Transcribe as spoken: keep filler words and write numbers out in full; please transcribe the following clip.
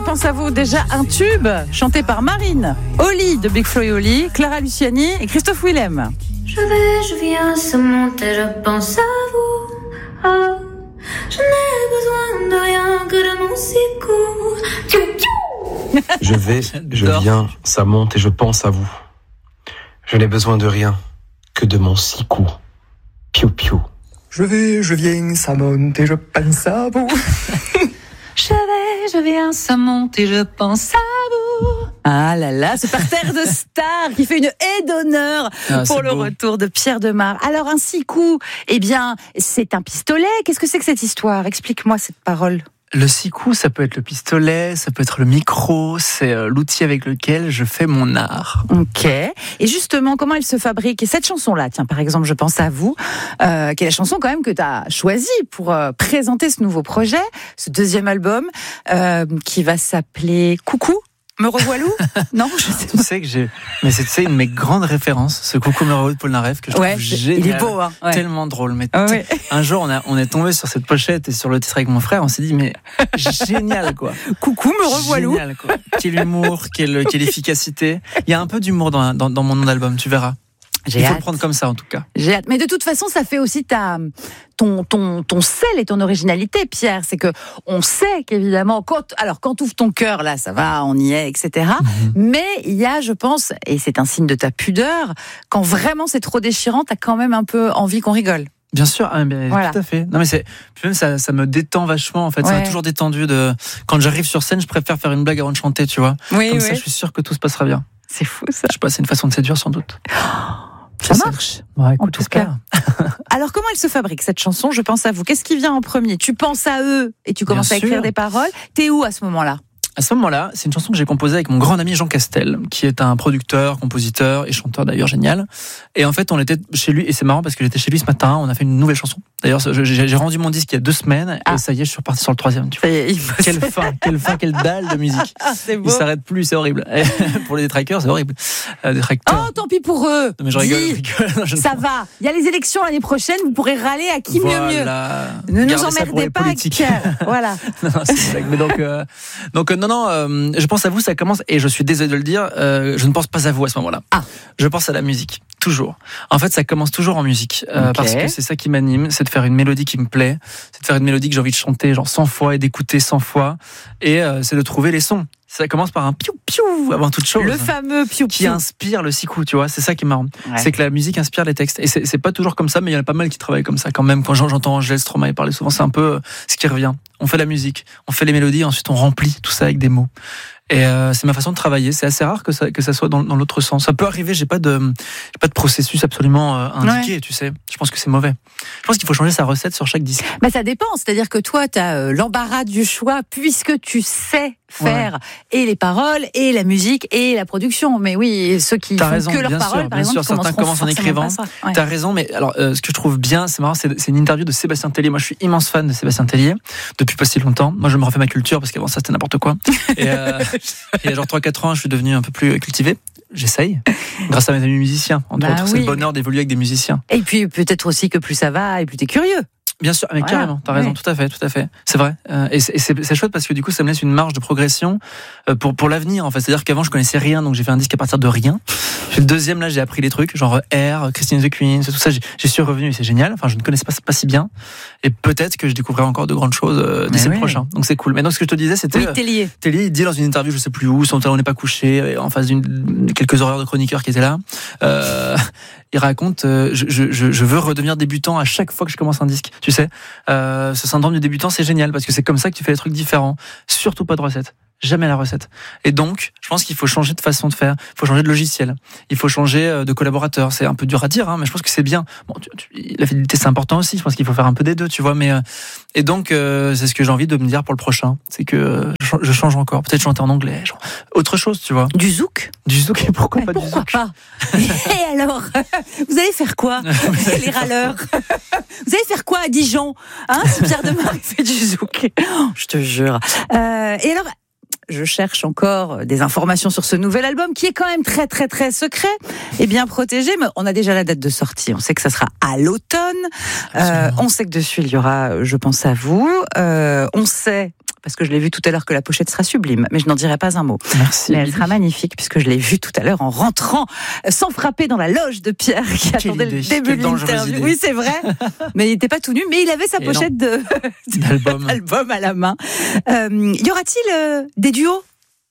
pense à vous, déjà un tube chanté par Marine, Oli de Big Flo et Oli, Clara Luciani et Christophe Willem. Je vais, je viens, ça monte et je pense à vous. Oh, je n'ai besoin de rien que de mon sicou. Je vais, je viens, ça monte et je pense à vous. Je n'ai besoin de rien que de mon six coups. Piou piou. Je vais, je viens, ça monte et je pense à vous. Je vais, je viens, ça monte et je pense à vous. Ah là là, ce parterre de stars qui fait une haie d'honneur ah, pour le beau. retour de Pierre Demar. Alors un six coups, eh bien, c'est un pistolet. Qu'est-ce que c'est que cette histoire ? Explique-moi cette parole. Le six coups, ça peut être le pistolet, ça peut être le micro, c'est l'outil avec lequel je fais mon art. Ok. Et justement, comment elle se fabrique ? Et cette chanson-là, tiens, par exemple, je pense à vous, euh, qui est la chanson quand même que tu as choisie pour euh, présenter ce nouveau projet, ce deuxième album, euh, qui va s'appeler Coucou, me revoilou ? Non, je sais Tu sais que j'ai, mais c'est tu sais, une de mes grandes références, ce Coucou me revoilou de Polnareff que je ouais, trouve génial. Il est beau, hein. Ouais. Tellement drôle. Mais Ah ouais. un jour, on a, on est tombé sur cette pochette et sur le titre avec mon frère, on s'est dit mais génial quoi. Coucou, me revoilou. Génial quoi. Quel humour, quelle, quelle efficacité. Il y a un peu d'humour dans, dans, dans mon nom d'album, tu verras. J'ai Il faut hâte. le prendre comme ça en tout cas. J'ai hâte. Mais de toute façon, ça fait aussi ta, ton, ton, ton sel et ton originalité, Pierre. C'est que on sait qu'évidemment, quand, alors quand ouvre ton cœur, là, ça va, on y est, et cetera. Mm-hmm. Mais il y a, je pense, et c'est un signe de ta pudeur, quand vraiment c'est trop déchirant, t'as quand même un peu envie qu'on rigole. Bien sûr, ah, mais voilà. Tout à fait. Non mais c'est puis même ça, ça me détend vachement en fait. Ouais. Ça m'a toujours détendu de quand j'arrive sur scène, je préfère faire une blague avant de chanter, tu vois. Oui, Comme oui. ça, je suis sûr que tout se passera bien. C'est fou ça. Je sais pas, c'est une façon de séduire sans doute. Ça marche. Ouais, écoute, en tout j'espère. cas. Alors comment elle se fabrique cette chanson ? Je pense à vous. Qu'est-ce qui vient en premier ? Tu penses à eux et tu commences Bien à écrire sûr. des paroles. T'es où à ce moment-là ? À ce moment-là, c'est une chanson que j'ai composée avec mon grand ami Jean Castel, qui est un producteur, compositeur et chanteur d'ailleurs génial. Et en fait, on était chez lui, et c'est marrant parce que j'étais chez lui ce matin, on a fait une nouvelle chanson. D'ailleurs, j'ai, j'ai rendu mon disque il y a deux semaines, ah. et ça y est, je suis reparti sur le troisième. Tu vois. Ça y est, il quelle fin, quelle fin, quelle dalle de musique. Ah, c'est beau. Il s'arrête plus, c'est horrible. Et pour les détraqueurs, c'est horrible. Euh, détracteurs. Oh, tant pis pour eux. Non, mais je rigole, je rigole. Non, je ça va. Il y a les élections l'année prochaine, vous pourrez râler à qui voilà. mieux mieux. Ne nous emmerdez pas avec Pierre. Voilà. non, c'est une blague. Mais donc, euh, donc euh, non, non, euh, je pense à vous, ça commence, et je suis désolé de le dire, euh, je ne pense pas à vous à ce moment-là. Ah. Je pense à la musique, toujours. En fait, ça commence toujours en musique, euh, okay. parce que c'est ça qui m'anime, c'est de faire une mélodie qui me plaît, c'est de faire une mélodie que j'ai envie de chanter genre cent fois et d'écouter cent fois, et euh, c'est de trouver les sons. Ça commence par un piou piou avant toute chose. Le fameux piou piou qui inspire le six coups, tu vois. C'est ça qui est marrant. Ouais. C'est que la musique inspire les textes. Et c'est, c'est pas toujours comme ça, mais il y en a pas mal qui travaillent comme ça quand même. Quand j'entends Angèle Stromae parler souvent, c'est un peu ce qui revient. On fait la musique, on fait les mélodies, ensuite on remplit tout ça avec des mots. Et euh, c'est ma façon de travailler. C'est assez rare que ça, que ça soit dans, dans l'autre sens. Ça peut arriver. J'ai pas de, j'ai pas de processus absolument euh, indiqué. Ouais. Tu sais. Je pense que c'est mauvais. Je pense qu'il faut changer sa recette sur chaque disque. Bah ça dépend. C'est-à-dire que toi, t'as euh, l'embarras du choix puisque tu sais faire ouais. et les paroles et la musique et la production. Mais oui, ceux qui t'as font raison, que leurs bien paroles, sûr, par bien exemple, sûr, certains commencent en écrivant. Ouais. T'as raison. Mais alors, euh, ce que je trouve bien, c'est marrant, c'est, c'est une interview de Sébastien Tellier. Moi, je suis immense fan de Sébastien Tellier depuis pas si longtemps. Moi, je me refais ma culture parce qu'avant ça, c'était n'importe quoi. Et euh, il y a genre trois quatre ans, je suis devenu un peu plus cultivé. J'essaye, grâce à mes amis musiciens. Entre bah autres, oui. c'est le bonheur d'évoluer avec des musiciens. Et puis peut-être aussi que plus ça va et plus t'es curieux. Bien sûr, mais voilà. Carrément, t'as raison, oui. tout à fait, tout à fait. C'est vrai. Euh, et c'est, c'est, c'est chouette parce que du coup, ça me laisse une marge de progression euh, pour pour l'avenir. En fait, c'est-à-dire qu'avant, je connaissais rien, donc j'ai fait un disque à partir de rien. Puis le deuxième, là, j'ai appris les trucs, genre R, Christine the Queen, tout ça. J'ai, j'ai su revenu et c'est génial. Enfin, je ne connaissais pas pas si bien. Et peut-être que je découvrirai encore de grandes choses euh, d'ici oui. le prochain. Donc c'est cool. Mais donc ce que je te disais, c'était oui, Tellier. Euh, Tellier, il dit dans une interview, je sais plus où, son talon n'est pas couché, en face d'une quelques horreurs de chroniqueurs qui étaient là. Euh, il raconte, euh, je, je, je veux redevenir débutant à chaque fois que je commence un disque. Tu sais. Euh, ce syndrome du débutant, c'est génial parce que c'est comme ça que tu fais les trucs différents. Surtout pas de recette. Jamais la recette. Et donc, je pense qu'il faut changer de façon de faire. Il faut changer de logiciel. Il faut changer de collaborateur. C'est un peu dur à dire, hein, mais je pense que c'est bien. Bon, tu, tu, la fidélité, c'est important aussi. Je pense qu'il faut faire un peu des deux, tu vois. Mais euh, et donc, euh, c'est ce que j'ai envie de me dire pour le prochain. C'est que euh, je change encore. Peut-être chanter en anglais, genre autre chose, tu vois. Du zouk. Du zouk. Et pourquoi mais pas pourquoi du zouk pas Et alors, vous allez faire quoi les râleurs? Vous allez faire quoi à Dijon, hein, si Pierre Demar fait du zouk? Oh, je te jure. Euh, et alors. Je cherche encore des informations sur ce nouvel album qui est quand même très très très secret et bien protégé, mais on a déjà la date de sortie. On sait que ça sera à l'automne. Euh, on sait que dessus il y aura Je pense à vous. Euh, on sait parce que je l'ai vu tout à l'heure que la pochette sera sublime, mais je n'en dirai pas un mot. Merci. Mais elle sera magnifique puisque je l'ai vue tout à l'heure en rentrant, sans frapper dans la loge de Pierre qui Quelle attendait idée, le début quelle de dangereuse l'interview. idée. Oui, c'est vrai. Mais il n'était pas tout nu, mais il avait sa Et pochette de D'album. d'album à la main. Euh, y aura-t-il euh, des duos ?